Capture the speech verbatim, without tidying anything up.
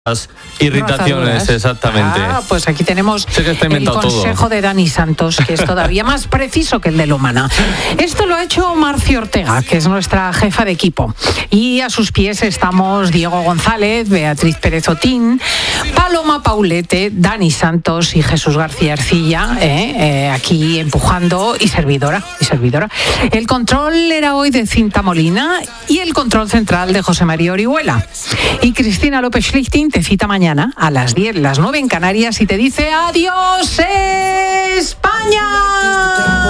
irritaciones, Rozaduras. exactamente. Ah, pues aquí tenemos Sé que está el inventado consejo todo. de Dani Santos, que es todavía más preciso que el de Lomana. Esto lo ha hecho Marci Ortega, que es nuestra jefa de equipo. Y a sus pies estamos Diego González, Beatriz Pérez Otín, Paloma Paulete, Dani Santos y Jesús García Ercilla, eh, eh, aquí empujando y servidora, y servidora. El control era hoy de Cinta Molina y el control central de José María Orihuela. Y Cristina López Schlichting te cita mañana a las diez, las nueve en Canarias y te dice adiós España.